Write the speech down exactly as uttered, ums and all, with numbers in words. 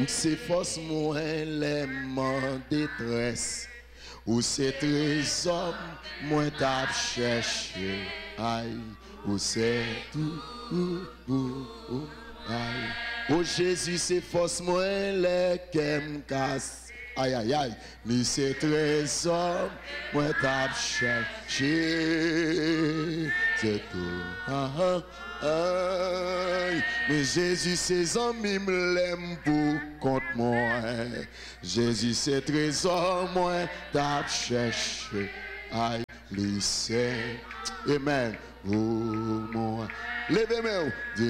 c'est force moi les en détresse. Ou c'est trésor moi t'as cherché. Aïe, ou c'est tout. Aïe. Oh Jésus, c'est force moi les qu'aime casse. Aïe aïe aïe, mais c'est trésor moi t'as cherché. C'est tout. Ah, ah. Aïe, mais Jésus, ses amis me l'aiment pour contre moi. Jésus, ses trésors, moi, t'as cherché. Aïe, lycée. Amen. Oh, moi. Levez-moi. Dis,